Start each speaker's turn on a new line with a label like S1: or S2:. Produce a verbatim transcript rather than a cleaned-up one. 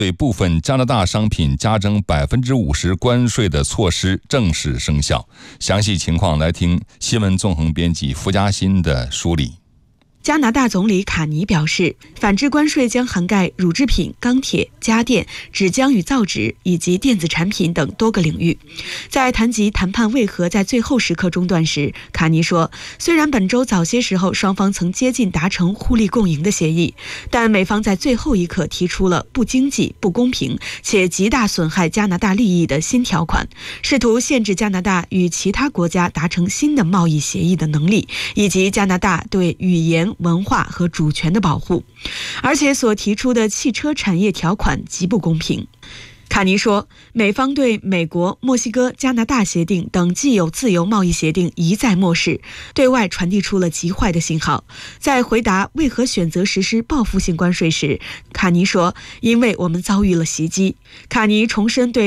S1: 对部分加拿大商品加征百分之五十关税的措施正式生效。详细情况来听新闻纵横编辑付嘉欣的梳理。
S2: 加拿大总理卡尼表示，反制关税将涵盖乳制品、钢铁、家电、纸浆与造纸以及电子产品等多个领域。在谈及谈判为何在最后时刻中断时，卡尼说，虽然本周早些时候双方曾接近达成互利共赢的协议，但美方在最后一刻提出了不经济、不公平且极大损害加拿大利益的新条款，试图限制加拿大与其他国家达成新的贸易协议的能力，以及加拿大对语言、文化和主权的保护，而且所提出的汽车产业条款极不公平。卡尼说，美方对美国、墨西哥、加拿大协定等既有自由贸易协定一再漠视，对外传递出了极坏的信号。在回答为何选择实施报复性关税时，卡尼说，因为我们遭遇了袭击。卡尼重申对